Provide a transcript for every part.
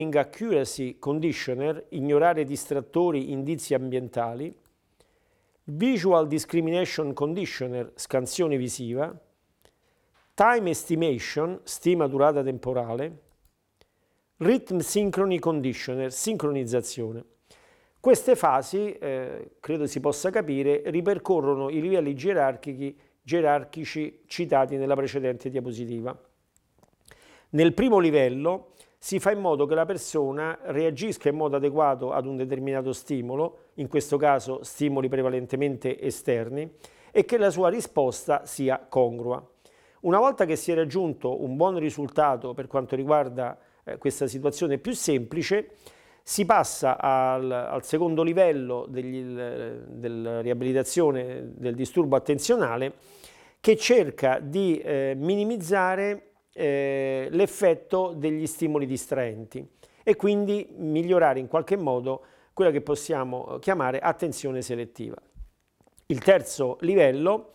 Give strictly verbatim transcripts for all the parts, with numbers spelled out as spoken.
Accuracy Conditioner, ignorare distrattori, indizi ambientali, Visual Discrimination Conditioner, scansione visiva, Time Estimation, stima durata temporale, Rhythm Synchrony Conditioner, sincronizzazione. Queste fasi, eh, credo si possa capire, ripercorrono i livelli gerarchici, gerarchici citati nella precedente diapositiva. Nel primo livello si fa in modo che la persona reagisca in modo adeguato ad un determinato stimolo, in questo caso stimoli prevalentemente esterni, e che la sua risposta sia congrua. Una volta che si è raggiunto un buon risultato per quanto riguarda eh, questa situazione più semplice, si passa al, al secondo livello della riabilitazione del disturbo attenzionale, che cerca di eh, minimizzare eh, l'effetto degli stimoli distraenti e quindi migliorare in qualche modo quella che possiamo chiamare attenzione selettiva. Il terzo livello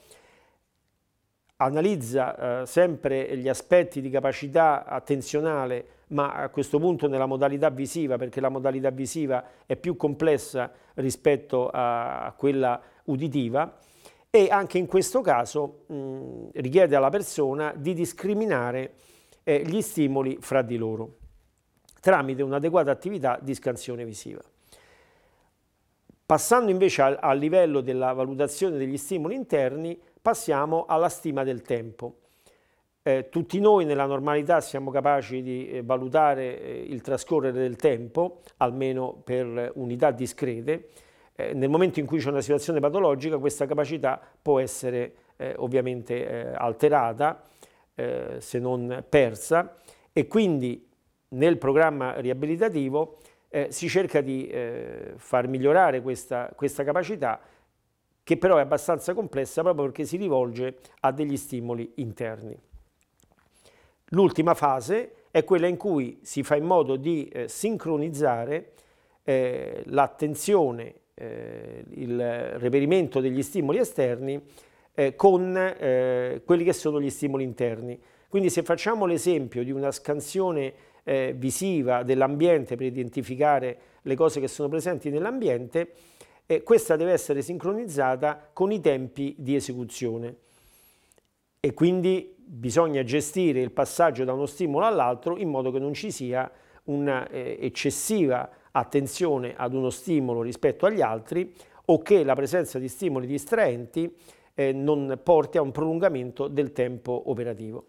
analizza eh, sempre gli aspetti di capacità attenzionale, ma a questo punto nella modalità visiva, perché la modalità visiva è più complessa rispetto a, a quella uditiva, e anche in questo caso mh, richiede alla persona di discriminare eh, gli stimoli fra di loro tramite un'adeguata attività di scansione visiva. Passando invece al, al livello della valutazione degli stimoli interni, passiamo alla stima del tempo. Eh, tutti noi nella normalità siamo capaci di eh, valutare eh, il trascorrere del tempo, almeno per unità discrete. Eh, nel momento in cui c'è una situazione patologica, questa capacità può essere eh, ovviamente eh, alterata, eh, se non persa, e quindi nel programma riabilitativo eh, si cerca di eh, far migliorare questa, questa capacità, che però è abbastanza complessa proprio perché si rivolge a degli stimoli interni. L'ultima fase è quella in cui si fa in modo di eh, sincronizzare eh, l'attenzione, eh, il reperimento degli stimoli esterni eh, con eh, quelli che sono gli stimoli interni. Quindi se facciamo l'esempio di una scansione eh, visiva dell'ambiente per identificare le cose che sono presenti nell'ambiente, eh, questa deve essere sincronizzata con i tempi di esecuzione. E quindi bisogna gestire il passaggio da uno stimolo all'altro in modo che non ci sia un'eccessiva attenzione ad uno stimolo rispetto agli altri, o che la presenza di stimoli distraenti eh, non porti a un prolungamento del tempo operativo.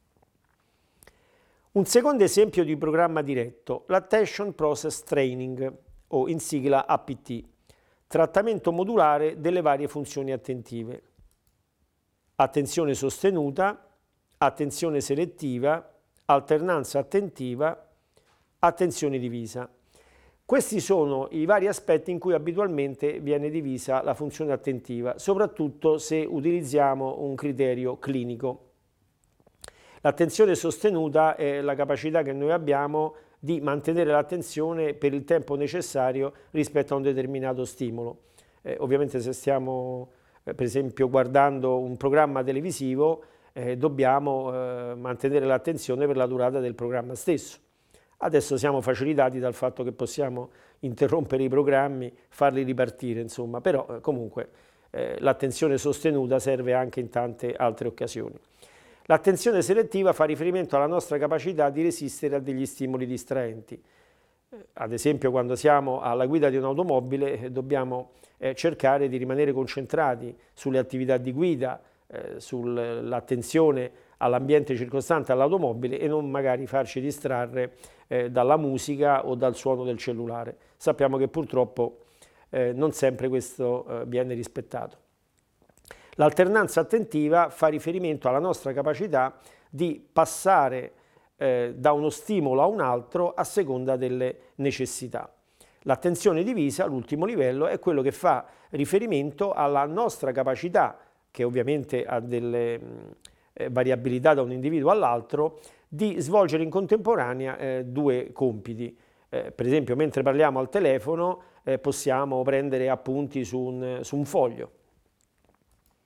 Un secondo esempio di programma diretto, l'Attention Process Training, o in sigla A P T, trattamento modulare delle varie funzioni attentive. Attenzione sostenuta, attenzione selettiva, alternanza attentiva, attenzione divisa. Questi sono i vari aspetti in cui abitualmente viene divisa la funzione attentiva, soprattutto se utilizziamo un criterio clinico. L'attenzione sostenuta è la capacità che noi abbiamo di mantenere l'attenzione per il tempo necessario rispetto a un determinato stimolo. Eh, ovviamente se stiamo per esempio guardando un programma televisivo, eh, dobbiamo eh, mantenere l'attenzione per la durata del programma stesso. Adesso siamo facilitati dal fatto che possiamo interrompere i programmi, farli ripartire, insomma, però eh, comunque eh, l'attenzione sostenuta serve anche in tante altre occasioni. L'attenzione selettiva fa riferimento alla nostra capacità di resistere a degli stimoli distraenti. Ad esempio, quando siamo alla guida di un'automobile eh, dobbiamo eh, cercare di rimanere concentrati sulle attività di guida, eh, sull'attenzione all'ambiente circostante all'automobile, e non magari farci distrarre eh, dalla musica o dal suono del cellulare. Sappiamo che purtroppo eh, non sempre questo eh, viene rispettato. L'alternanza attentiva fa riferimento alla nostra capacità di passare Eh, da uno stimolo a un altro a seconda delle necessità. L'attenzione divisa, l'ultimo livello, è quello che fa riferimento alla nostra capacità, che ovviamente ha delle eh, variabilità da un individuo all'altro, di svolgere in contemporanea eh, due compiti. Eh, per esempio, mentre parliamo al telefono eh, possiamo prendere appunti su un, su un foglio.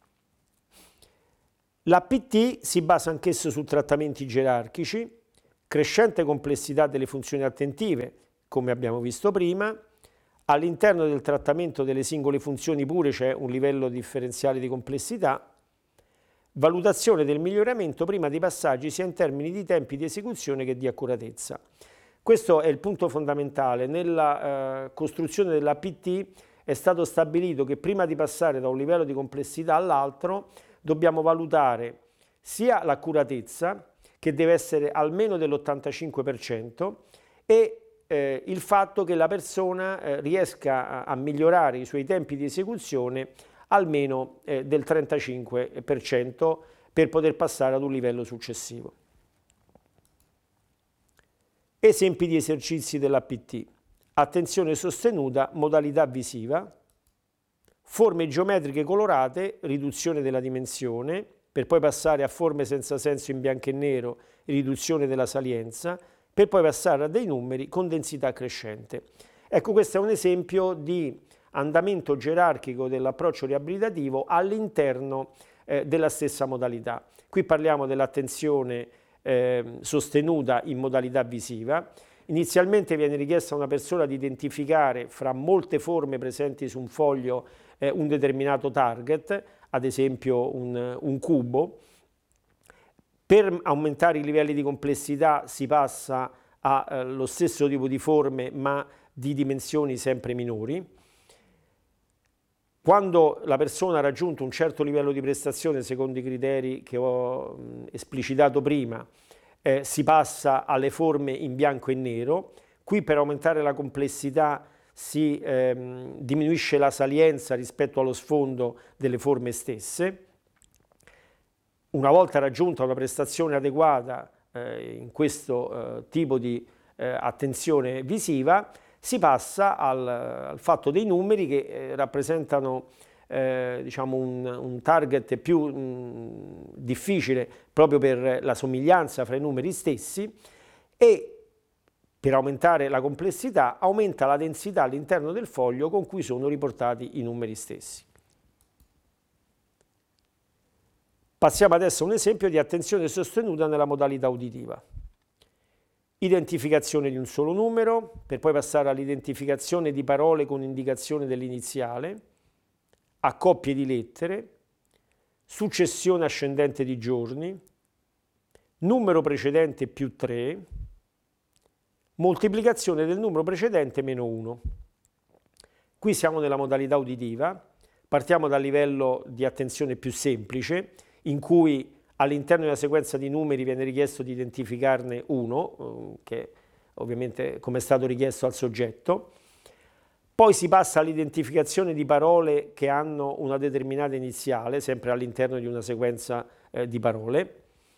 L'A P T si basa anch'esso su trattamenti gerarchici, crescente complessità delle funzioni attentive, come abbiamo visto prima. All'interno del trattamento delle singole funzioni pure c'è un livello differenziale di complessità. Valutazione del miglioramento prima dei passaggi sia in termini di tempi di esecuzione che di accuratezza. Questo è il punto fondamentale. Nella eh, costruzione dell'A P T è stato stabilito che prima di passare da un livello di complessità all'altro dobbiamo valutare sia l'accuratezza, che deve essere almeno dell'ottantacinque per cento, e eh, il fatto che la persona eh, riesca a, a migliorare i suoi tempi di esecuzione almeno eh, del trentacinque per cento per poter passare ad un livello successivo. Esempi di esercizi dell'A P T. Attenzione sostenuta, modalità visiva, forme geometriche colorate, riduzione della dimensione, per poi passare a forme senza senso in bianco e nero, riduzione della salienza, per poi passare a dei numeri con densità crescente. Ecco, questo è un esempio di andamento gerarchico dell'approccio riabilitativo all'interno eh, della stessa modalità. Qui parliamo dell'attenzione eh, sostenuta in modalità visiva. Inizialmente viene richiesto a una persona di identificare fra molte forme presenti su un foglio eh, un determinato target, ad esempio un, un cubo. Per aumentare i livelli di complessità si passa allo eh, stesso tipo di forme ma di dimensioni sempre minori. Quando la persona ha raggiunto un certo livello di prestazione, secondo i criteri che ho mh, esplicitato prima, eh, si passa alle forme in bianco e nero. Qui per aumentare la complessità si ehm, diminuisce la salienza rispetto allo sfondo delle forme stesse. Una volta raggiunta una prestazione adeguata eh, in questo eh, tipo di eh, attenzione visiva, si passa al, al fatto dei numeri che eh, rappresentano eh, diciamo un, un target più mh, difficile proprio per la somiglianza fra i numeri stessi, e per aumentare la complessità aumenta la densità all'interno del foglio con cui sono riportati i numeri stessi. Passiamo adesso a un esempio di attenzione sostenuta nella modalità uditiva. Identificazione di un solo numero, per poi passare all'identificazione di parole con indicazione dell'iniziale, a coppie di lettere, successione ascendente di giorni, numero precedente più tre, moltiplicazione del numero precedente meno uno. Qui siamo nella modalità uditiva, partiamo dal livello di attenzione più semplice, in cui all'interno di una sequenza di numeri viene richiesto di identificarne uno, che ovviamente come è stato richiesto al soggetto. Poi si passa all'identificazione di parole che hanno una determinata iniziale, sempre all'interno di una sequenza eh, di parole.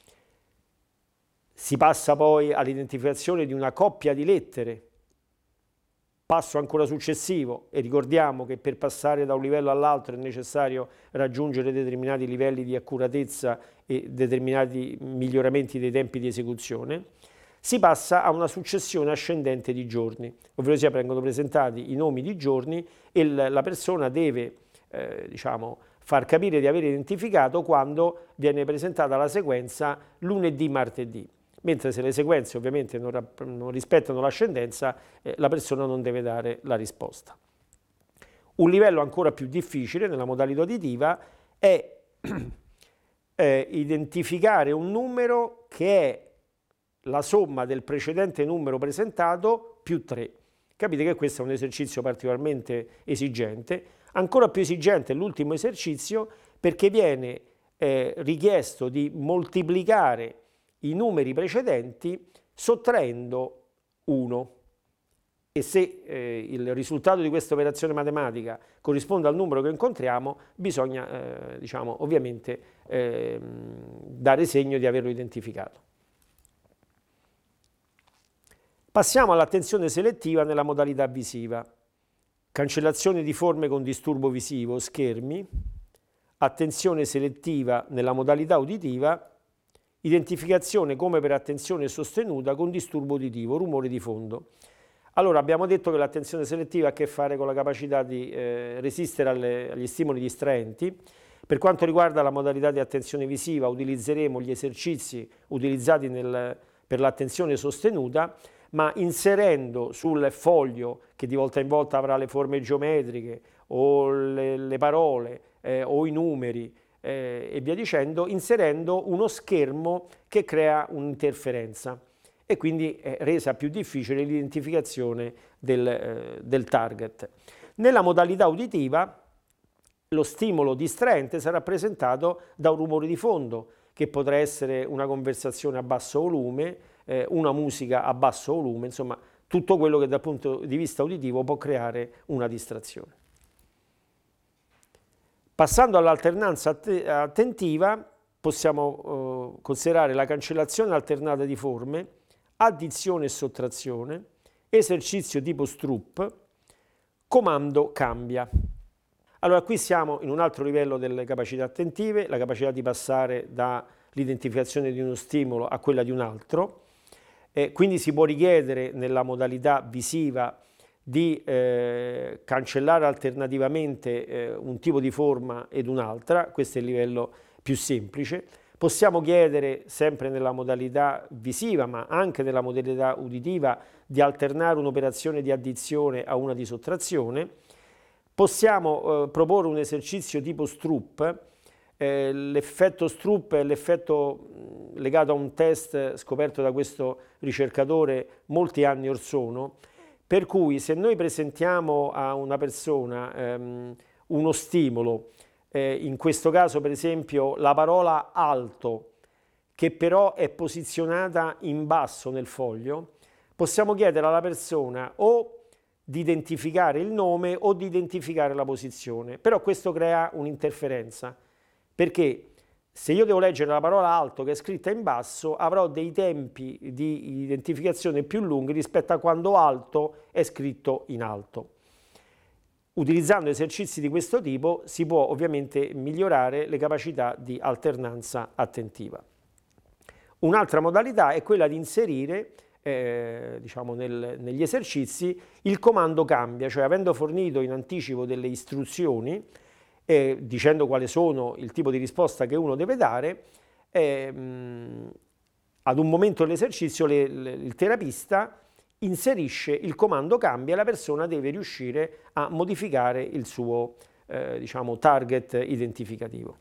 Si passa poi all'identificazione di una coppia di lettere. Passo ancora successivo, e ricordiamo che per passare da un livello all'altro è necessario raggiungere determinati livelli di accuratezza e determinati miglioramenti dei tempi di esecuzione. Si passa a una successione ascendente di giorni, ovvero sia vengono presentati i nomi di giorni e la persona deve eh, diciamo, far capire di aver identificato quando viene presentata la sequenza lunedì, martedì. Mentre se le sequenze ovviamente non, non rispettano l'ascendenza, eh, la persona non deve dare la risposta. Un livello ancora più difficile nella modalità uditiva è eh, identificare un numero che è la somma del precedente numero presentato più tre. Capite che questo è un esercizio particolarmente esigente. Ancora più esigente è l'ultimo esercizio, perché viene eh, richiesto di moltiplicare i numeri precedenti sottraendo uno, e se eh, il risultato di questa operazione matematica corrisponde al numero che incontriamo, bisogna eh, diciamo, ovviamente eh, dare segno di averlo identificato. Passiamo all'attenzione selettiva nella modalità visiva. Cancellazione di forme con disturbo visivo, schermi, attenzione selettiva nella modalità uditiva, identificazione come per attenzione sostenuta con disturbo uditivo, rumore di fondo. Allora, abbiamo detto che l'attenzione selettiva ha a che fare con la capacità di eh, resistere alle, agli stimoli distraenti. Per quanto riguarda la modalità di attenzione visiva, utilizzeremo gli esercizi utilizzati nel, per l'attenzione sostenuta, ma inserendo sul foglio, che di volta in volta avrà le forme geometriche o le, le parole eh, o i numeri eh, e via dicendo, inserendo uno schermo che crea un'interferenza e quindi è resa più difficile l'identificazione del, eh, del target. Nella modalità uditiva lo stimolo distraente sarà rappresentato da un rumore di fondo, che potrà essere una conversazione a basso volume, eh, una musica a basso volume, insomma tutto quello che dal punto di vista uditivo può creare una distrazione. Passando all'alternanza att- attentiva, possiamo eh, considerare la cancellazione alternata di forme, addizione e sottrazione, esercizio tipo Stroop, comando cambia. Allora qui siamo in un altro livello delle capacità attentive, la capacità di passare dall'identificazione di uno stimolo a quella di un altro, eh, quindi si può richiedere nella modalità visiva di eh, cancellare alternativamente eh, un tipo di forma ed un'altra, questo è il livello più semplice. Possiamo chiedere, sempre nella modalità visiva, ma anche nella modalità uditiva, di alternare un'operazione di addizione a una di sottrazione. Possiamo eh, proporre un esercizio tipo Stroop. Eh, l'effetto Stroop è l'effetto legato a un test scoperto da questo ricercatore molti anni or sono, per cui se noi presentiamo a una persona ehm, uno stimolo, eh, in questo caso per esempio la parola alto, che però è posizionata in basso nel foglio, possiamo chiedere alla persona o di identificare il nome o di identificare la posizione, però questo crea un'interferenza, perché se io devo leggere la parola alto che è scritta in basso, avrò dei tempi di identificazione più lunghi rispetto a quando alto è scritto in alto. Utilizzando esercizi di questo tipo si può ovviamente migliorare le capacità di alternanza attentiva. Un'altra modalità è quella di inserire Eh, diciamo nel, negli esercizi il comando cambia, cioè avendo fornito in anticipo delle istruzioni eh, dicendo quali sono il tipo di risposta che uno deve dare, eh, mh, ad un momento dell'esercizio le, le, il terapista inserisce il comando cambia e la persona deve riuscire a modificare il suo eh, diciamo, target identificativo.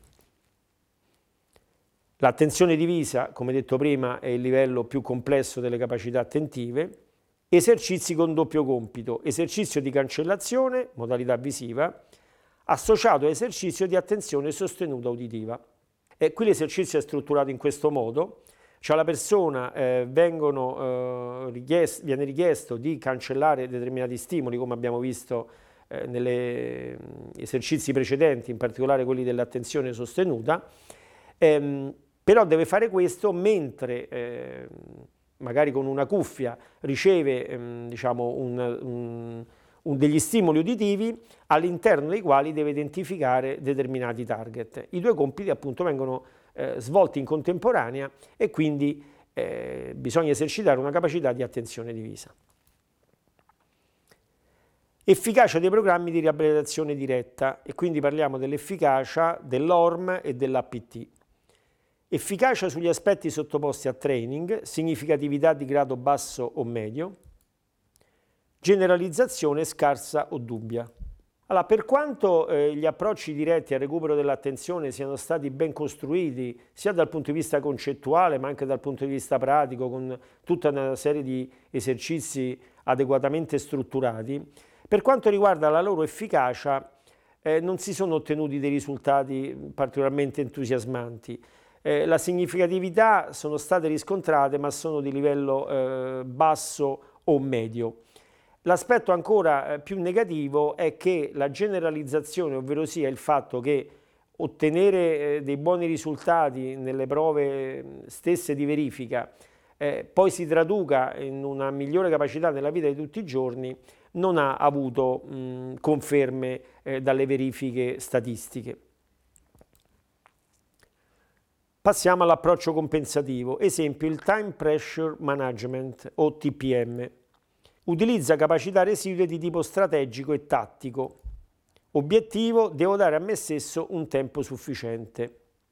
L'attenzione divisa, come detto prima, è il livello più complesso delle capacità attentive. Esercizi con doppio compito, esercizio di cancellazione, modalità visiva, associato a esercizio di attenzione sostenuta uditiva. E qui l'esercizio è strutturato in questo modo, cioè alla persona eh, vengono, eh, richiest- viene richiesto di cancellare determinati stimoli, come abbiamo visto eh, negli esercizi precedenti, in particolare quelli dell'attenzione sostenuta, ehm, però deve fare questo mentre, eh, magari con una cuffia, riceve ehm, diciamo un, un, un degli stimoli uditivi all'interno dei quali deve identificare determinati target. I due compiti appunto vengono eh, svolti in contemporanea e quindi eh, bisogna esercitare una capacità di attenzione divisa. Efficacia dei programmi di riabilitazione diretta, e quindi parliamo dell'efficacia dell'O R M e dell'A P T. Efficacia sugli aspetti sottoposti a training, significatività di grado basso o medio, generalizzazione scarsa o dubbia. Allora, per quanto eh, gli approcci diretti al recupero dell'attenzione siano stati ben costruiti, sia dal punto di vista concettuale ma anche dal punto di vista pratico, con tutta una serie di esercizi adeguatamente strutturati, per quanto riguarda la loro efficacia eh, non si sono ottenuti dei risultati particolarmente entusiasmanti. Eh, la significatività sono state riscontrate, ma sono di livello eh, basso o medio. L'aspetto ancora eh, più negativo è che la generalizzazione, ovvero sia il fatto che ottenere eh, dei buoni risultati nelle prove stesse di verifica eh, poi si traduca in una migliore capacità nella vita di tutti i giorni, non ha avuto mh, conferme eh, dalle verifiche statistiche. Passiamo all'approccio compensativo, esempio il Time Pressure Management o T P M. Utilizza capacità residue di tipo strategico e tattico. Obiettivo, devo dare a me stesso un tempo sufficiente.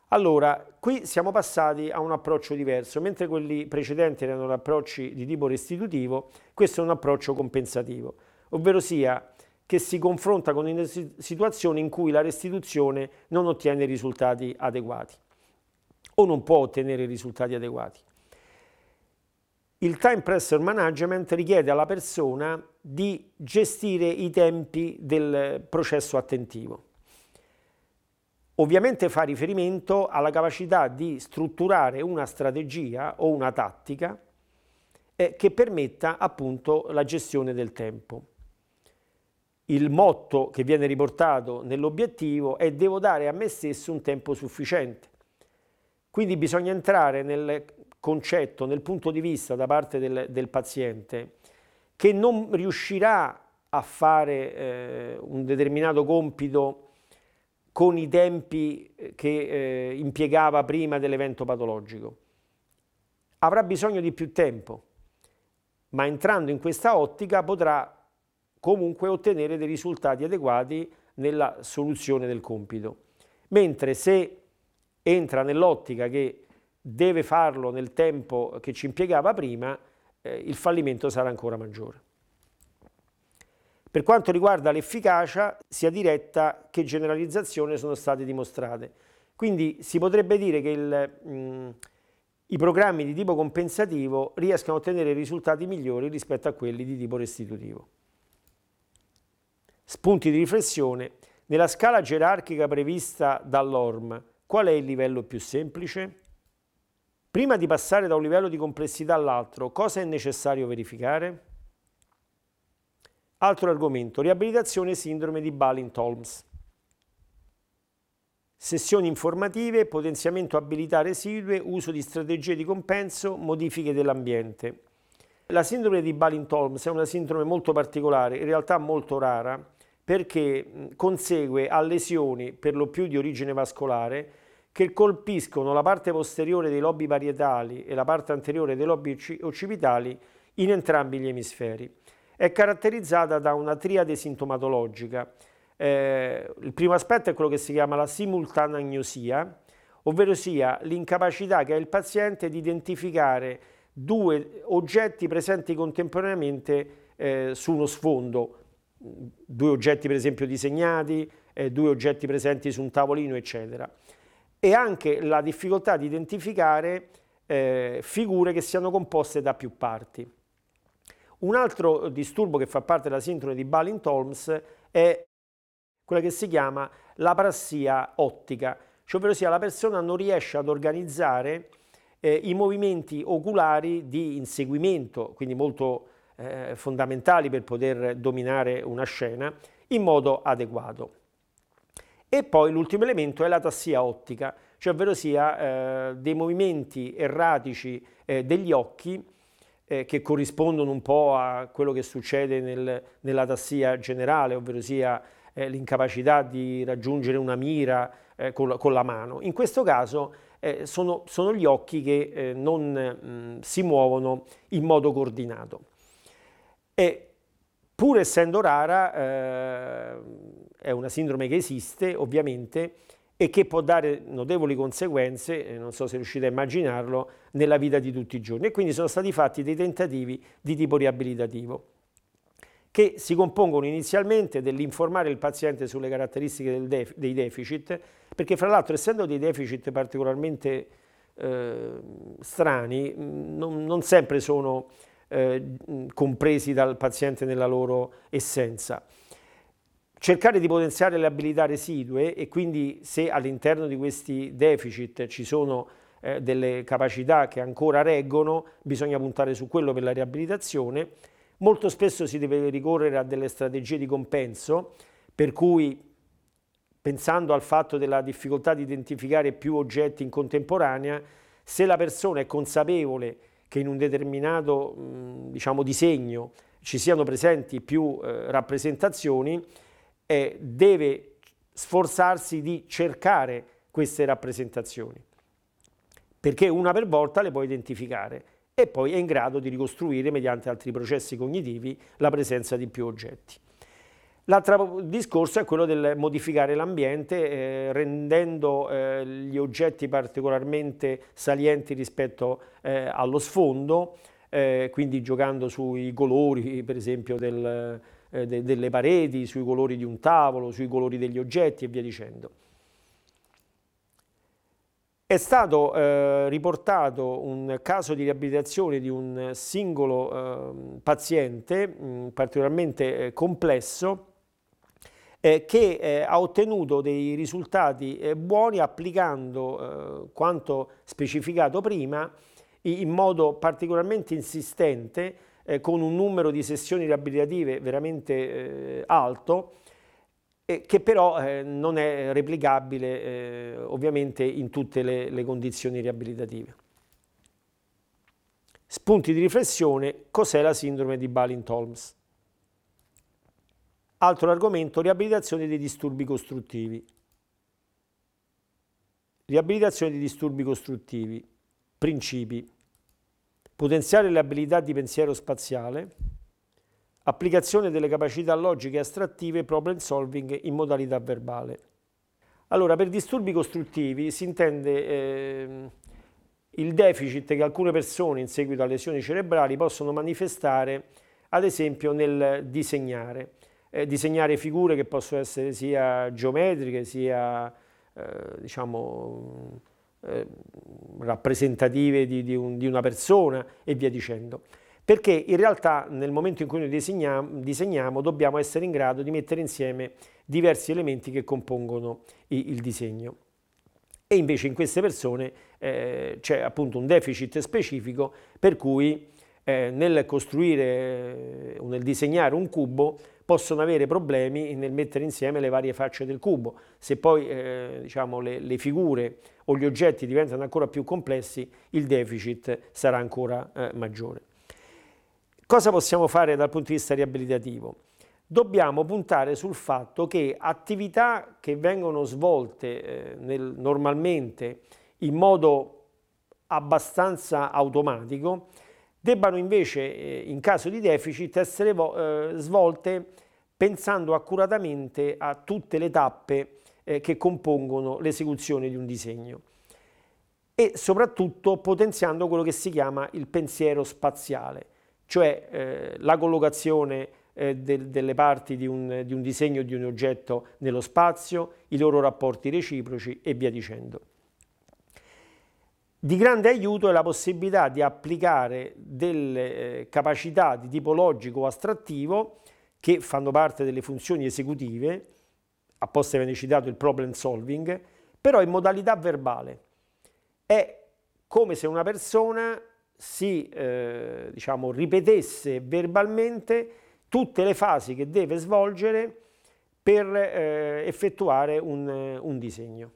Allora, qui siamo passati a un approccio diverso, mentre quelli precedenti erano approcci di tipo restitutivo, questo è un approccio compensativo, ovvero sia che si confronta con una situazione in cui la restituzione non ottiene risultati adeguati o non può ottenere risultati adeguati. Il time pressure management richiede alla persona di gestire i tempi del processo attentivo. Ovviamente fa riferimento alla capacità di strutturare una strategia o una tattica eh, che permetta appunto la gestione del tempo. Il motto che viene riportato nell'obiettivo è: devo dare a me stesso un tempo sufficiente. Quindi bisogna entrare nel concetto, nel punto di vista da parte del, del paziente, che non riuscirà a fare eh, un determinato compito con i tempi che eh, impiegava prima dell'evento patologico. Avrà bisogno di più tempo, ma entrando in questa ottica potrà comunque ottenere dei risultati adeguati nella soluzione del compito. Mentre se entra nell'ottica che deve farlo nel tempo che ci impiegava prima, eh, il fallimento sarà ancora maggiore. Per quanto riguarda l'efficacia, sia diretta che generalizzazione sono state dimostrate. Quindi si potrebbe dire che il, mh, i programmi di tipo compensativo riescono a ottenere risultati migliori rispetto a quelli di tipo restitutivo. Spunti di riflessione: nella scala gerarchica prevista dall'O R M, qual è il livello più semplice? Prima di passare da un livello di complessità all'altro, cosa è necessario verificare? Altro argomento: riabilitazione e sindrome di Balint-Holmes. Sessioni informative, potenziamento abilità residue, uso di strategie di compenso, modifiche dell'ambiente. La sindrome di Balint-Holmes è una sindrome molto particolare, in realtà molto rara, perché consegue a lesioni per lo più di origine vascolare che colpiscono la parte posteriore dei lobi parietali e la parte anteriore dei lobi occipitali in entrambi gli emisferi. È caratterizzata da una triade sintomatologica. Eh, il primo aspetto è quello che si chiama la simultaneagnosia, ovvero sia l'incapacità che ha il paziente di identificare due oggetti presenti contemporaneamente eh, su uno sfondo, due oggetti per esempio disegnati, eh, due oggetti presenti su un tavolino, eccetera. E anche la difficoltà di identificare eh, figure che siano composte da più parti. Un altro disturbo che fa parte della sindrome di Balint-Holmes è quella che si chiama l'aprassia ottica, cioè ovvero sia la persona non riesce ad organizzare eh, i movimenti oculari di inseguimento, quindi molto eh, fondamentali per poter dominare una scena, in modo adeguato. E poi l'ultimo elemento è l'atassia ottica, cioè ovvero sia eh, dei movimenti erratici eh, degli occhi eh, che corrispondono un po' a quello che succede nel, nell'atassia generale, ovvero sia eh, l'incapacità di raggiungere una mira eh, con, la, con la mano. In questo caso eh, sono, sono gli occhi che eh, non mh, si muovono in modo coordinato. E pur essendo rara, eh, è una sindrome che esiste ovviamente e che può dare notevoli conseguenze, eh, non so se riuscite a immaginarlo, nella vita di tutti i giorni. E quindi sono stati fatti dei tentativi di tipo riabilitativo che si compongono inizialmente dell'informare il paziente sulle caratteristiche del def- dei deficit, perché fra l'altro essendo dei deficit particolarmente eh, strani, non, non sempre sono eh, compresi dal paziente nella loro essenza. Cercare di potenziare le abilità residue e quindi se all'interno di questi deficit ci sono eh, delle capacità che ancora reggono, bisogna puntare su quello per la riabilitazione. Molto spesso si deve ricorrere a delle strategie di compenso, per cui pensando al fatto della difficoltà di identificare più oggetti in contemporanea, se la persona è consapevole che in un determinato mh, diciamo, disegno ci siano presenti più eh, rappresentazioni, eh, deve sforzarsi di cercare queste rappresentazioni, perché una per volta le può identificare e poi è in grado di ricostruire mediante altri processi cognitivi la presenza di più oggetti. L'altro discorso è quello del modificare l'ambiente eh, rendendo eh, gli oggetti particolarmente salienti rispetto eh, allo sfondo, eh, quindi giocando sui colori per esempio del, eh, de, delle pareti, sui colori di un tavolo, sui colori degli oggetti e via dicendo. È stato eh, riportato un caso di riabilitazione di un singolo eh, paziente mh, particolarmente eh, complesso eh, che eh, ha ottenuto dei risultati eh, buoni applicando eh, quanto specificato prima in modo particolarmente insistente eh, con un numero di sessioni riabilitative veramente eh, alto, che però eh, non è replicabile eh, ovviamente in tutte le, le condizioni riabilitative. Spunti di riflessione: cos'è la sindrome di Balint-Holmes? Altro argomento: riabilitazione dei disturbi costruttivi. Riabilitazione dei disturbi costruttivi. Principi: potenziare le abilità di pensiero spaziale, applicazione delle capacità logiche e astrattive, problem solving in modalità verbale. Allora, per disturbi costruttivi si intende eh, il deficit che alcune persone in seguito a lesioni cerebrali possono manifestare, ad esempio nel disegnare. Eh, disegnare figure che possono essere sia geometriche, sia eh, diciamo, eh, rappresentative di, di, un, di una persona e via dicendo. Perché in realtà nel momento in cui noi disegniamo, disegniamo dobbiamo essere in grado di mettere insieme diversi elementi che compongono il, il disegno. E invece in queste persone eh, c'è appunto un deficit specifico per cui eh, nel costruire o nel disegnare un cubo possono avere problemi nel mettere insieme le varie facce del cubo. Se poi eh, diciamo, le, le figure o gli oggetti diventano ancora più complessi, il deficit sarà ancora eh, maggiore. Cosa possiamo fare dal punto di vista riabilitativo? Dobbiamo puntare sul fatto che attività che vengono svolte eh, nel, normalmente in modo abbastanza automatico debbano invece, eh, in caso di deficit, essere eh, svolte pensando accuratamente a tutte le tappe eh, che compongono l'esecuzione di un disegno e soprattutto potenziando quello che si chiama il pensiero spaziale, cioè eh, la collocazione eh, del, delle parti di un, di un disegno di un oggetto nello spazio, i loro rapporti reciproci e via dicendo. Di grande aiuto è la possibilità di applicare delle eh, capacità di tipo logico o astrattivo che fanno parte delle funzioni esecutive, apposta viene citato il problem solving, però in modalità verbale. È come se una persona si eh, diciamo, ripetesse verbalmente tutte le fasi che deve svolgere per eh, effettuare un, un disegno.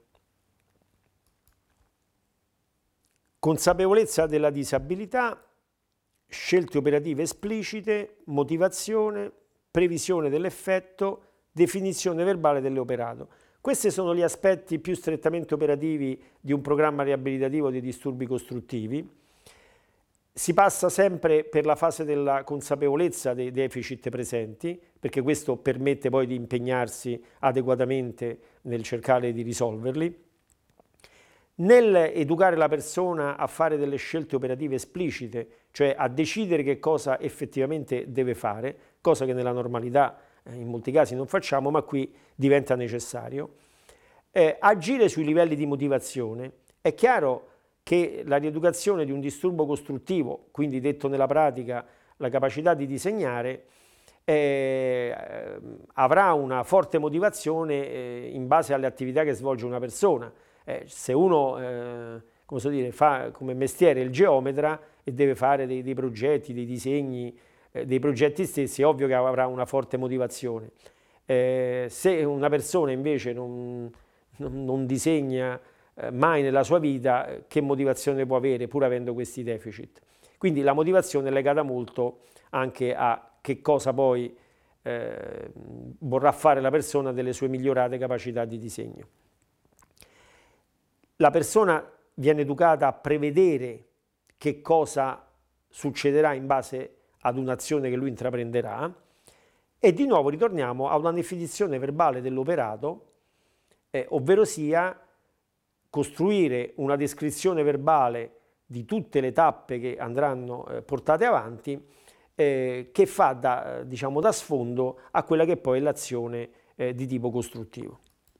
Consapevolezza della disabilità, scelte operative esplicite, motivazione, previsione dell'effetto, definizione verbale dell'operato. Questi sono gli aspetti più strettamente operativi di un programma riabilitativo dei disturbi costruttivi. Si passa sempre per la fase della consapevolezza dei deficit presenti, perché questo permette poi di impegnarsi adeguatamente nel cercare di risolverli. Nell'educare la persona a fare delle scelte operative esplicite, cioè a decidere che cosa effettivamente deve fare, cosa che nella normalità eh, in molti casi non facciamo, ma qui diventa necessario. Eh, agire sui livelli di motivazione. È chiaro che la rieducazione di un disturbo costruttivo, quindi detto nella pratica la capacità di disegnare, eh, avrà una forte motivazione eh, in base alle attività che svolge una persona. Eh, se uno eh, come so dire, fa come mestiere il geometra e deve fare dei, dei progetti, dei disegni, eh, dei progetti stessi, è ovvio che avrà una forte motivazione. Eh, se una persona invece non, non, non disegna eh, mai nella sua vita, che motivazione può avere pur avendo questi deficit? Quindi la motivazione è legata molto anche a che cosa poi eh, vorrà fare la persona delle sue migliorate capacità di disegno. La persona viene educata a prevedere che cosa succederà in base ad un'azione che lui intraprenderà e di nuovo ritorniamo a una definizione verbale dell'operato, eh, ovvero sia costruire una descrizione verbale di tutte le tappe che andranno eh, portate avanti, eh, che fa da, diciamo, da sfondo a quella che poi è l'azione eh, di tipo costruttivo.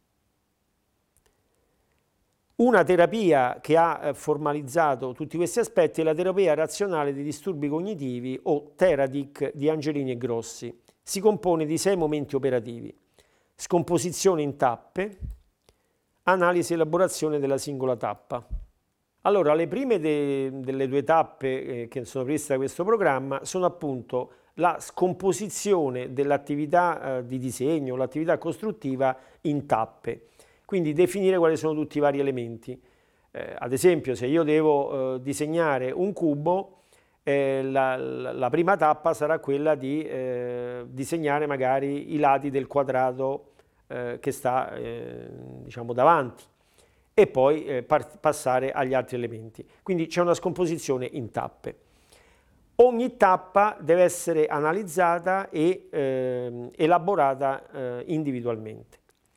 Una terapia che ha formalizzato tutti questi aspetti è la terapia razionale dei disturbi cognitivi o Teradic di Angelini e Grossi. Si compone di sei momenti operativi: scomposizione in tappe, analisi e elaborazione della singola tappa. Allora, le prime de, delle due tappe eh, che sono previste da questo programma sono appunto la scomposizione dell'attività eh, di disegno, l'attività costruttiva in tappe. Quindi definire quali sono tutti i vari elementi. Eh, ad esempio, se io devo eh, disegnare un cubo, eh, la, la prima tappa sarà quella di eh, disegnare magari i lati del quadrato eh, che sta eh, diciamo davanti e poi eh, passare agli altri elementi. Quindi c'è una scomposizione in tappe. Ogni tappa deve essere analizzata e eh, elaborata eh, individualmente.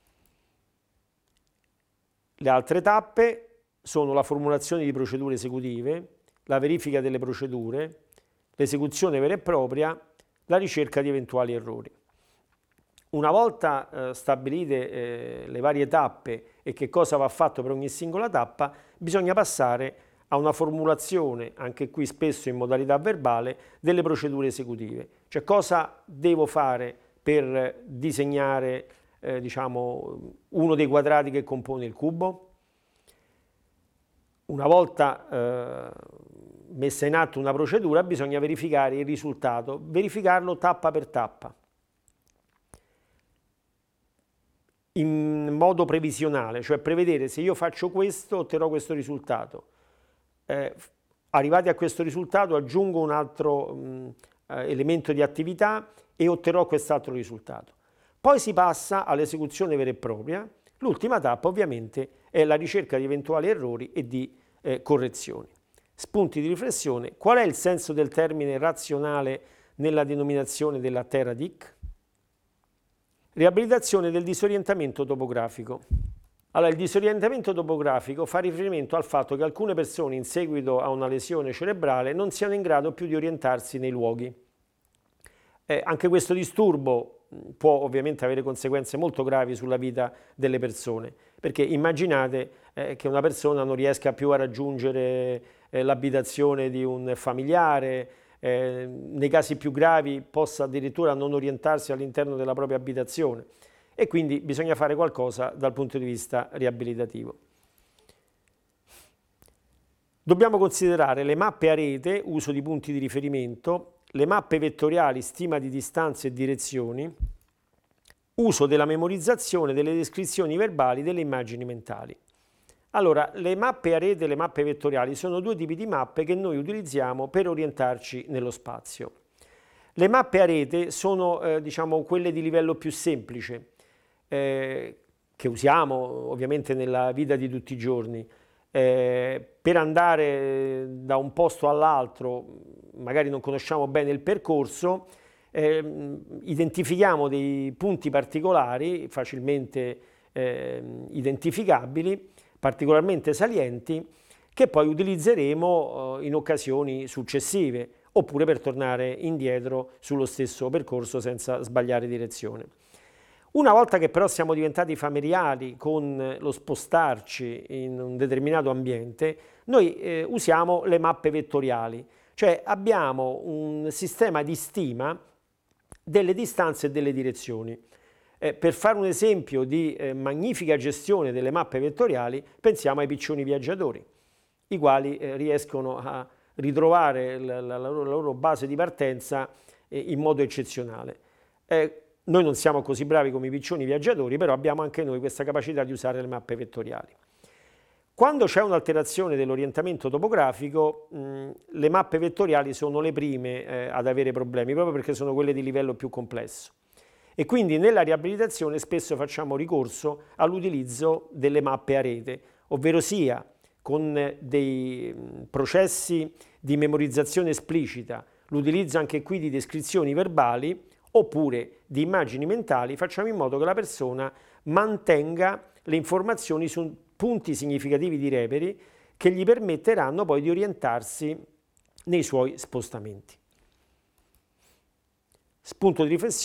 Le altre tappe sono la formulazione di procedure esecutive, la verifica delle procedure, l'esecuzione vera e propria, la ricerca di eventuali errori. Una volta eh, stabilite eh, le varie tappe e che cosa va fatto per ogni singola tappa, bisogna passare a una formulazione, anche qui spesso in modalità verbale, delle procedure esecutive. Cioè cosa devo fare per disegnare Eh, diciamo, uno dei quadrati che compone il cubo. Una volta eh, messa in atto una procedura, bisogna verificare il risultato, verificarlo tappa per tappa, in modo previsionale, cioè prevedere: se io faccio questo otterrò questo risultato, eh, arrivati a questo risultato aggiungo un altro mh, elemento di attività e otterrò quest'altro risultato. Poi si passa all'esecuzione vera e propria. L'ultima tappa ovviamente è la ricerca di eventuali errori e di eh, correzioni. Spunti di riflessione: qual è il senso del termine razionale nella denominazione della Teradic? Riabilitazione del disorientamento topografico. Allora, il disorientamento topografico fa riferimento al fatto che alcune persone in seguito a una lesione cerebrale non siano in grado più di orientarsi nei luoghi. Eh, anche questo disturbo può ovviamente avere conseguenze molto gravi sulla vita delle persone, perché immaginate eh, che una persona non riesca più a raggiungere eh, l'abitazione di un familiare, eh, nei casi più gravi possa addirittura non orientarsi all'interno della propria abitazione, e quindi bisogna fare qualcosa dal punto di vista riabilitativo. Dobbiamo considerare le mappe a rete, uso di punti di riferimento, le mappe vettoriali, stima di distanze e direzioni, uso della memorizzazione delle descrizioni verbali delle immagini mentali. Allora, le mappe a rete e le mappe vettoriali sono due tipi di mappe che noi utilizziamo per orientarci nello spazio. Le mappe a rete sono eh, diciamo quelle di livello più semplice, eh, che usiamo ovviamente nella vita di tutti i giorni. Eh, per andare da un posto all'altro, magari non conosciamo bene il percorso, eh, identifichiamo dei punti particolari, facilmente eh, identificabili, particolarmente salienti, che poi utilizzeremo eh, in occasioni successive, oppure per tornare indietro sullo stesso percorso senza sbagliare direzione. Una volta che però siamo diventati familiari con lo spostarci in un determinato ambiente, noi eh, usiamo le mappe vettoriali, cioè abbiamo un sistema di stima delle distanze e delle direzioni. Eh, per fare un esempio di eh, magnifica gestione delle mappe vettoriali, pensiamo ai piccioni viaggiatori, i quali eh, riescono a ritrovare la, la, la, loro, la loro base di partenza eh, in modo eccezionale. Eh, Noi non siamo così bravi come i piccioni viaggiatori, però abbiamo anche noi questa capacità di usare le mappe vettoriali. Quando c'è un'alterazione dell'orientamento topografico, mh, le mappe vettoriali sono le prime eh, ad avere problemi, proprio perché sono quelle di livello più complesso. E quindi nella riabilitazione spesso facciamo ricorso all'utilizzo delle mappe a rete, ovvero sia con dei processi di memorizzazione esplicita, l'utilizzo anche qui di descrizioni verbali, oppure di immagini mentali, facciamo in modo che la persona mantenga le informazioni su punti significativi di Reverie che gli permetteranno poi di orientarsi nei suoi spostamenti. Spunto di riflessione.